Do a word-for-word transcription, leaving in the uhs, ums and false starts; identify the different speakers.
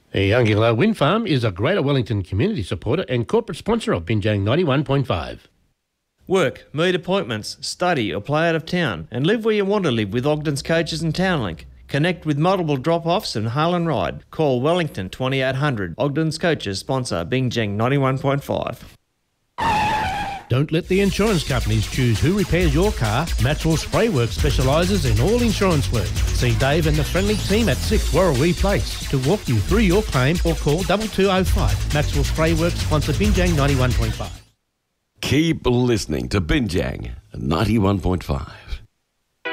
Speaker 1: The Younginglow Wind Farm is a Greater Wellington community supporter and corporate sponsor of Binjang ninety-one point five.
Speaker 2: Work, meet appointments, study or play out of town and live where you want to live with Ogden's Coaches and Townlink. Connect with multiple drop-offs and haul and ride. Call Wellington twenty-eight hundred. Ogden's Coaches sponsor Binjang ninety-one point five.
Speaker 1: Don't let the insurance companies choose who repairs your car. Maxwell Spray Works specialises in all insurance work. See Dave and the friendly team at six Warrawee Place to walk you through your claim or call double two oh five. Maxwell Spray Works sponsor Binjang ninety-one point five.
Speaker 3: Keep listening to Binjang ninety-one point five.